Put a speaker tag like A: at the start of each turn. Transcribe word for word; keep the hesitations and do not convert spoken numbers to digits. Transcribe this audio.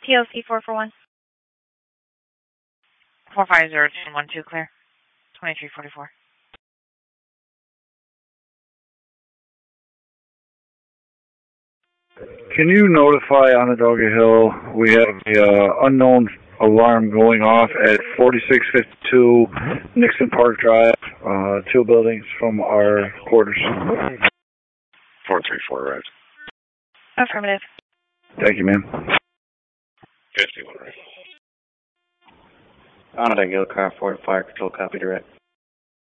A: T O C four four one.
B: four five zero two one two, clear. twenty-three forty-four.
C: Can you notify Onondaga Hill we have the uh, unknown alarm going off at forty-six fifty-two Nixon Park Drive, uh, two buildings from our quarters?
D: four three four, right.
A: Affirmative.
C: Thank you, ma'am.
D: fifty-one, right.
E: Onondaga Hill, car four, fire control, copy direct.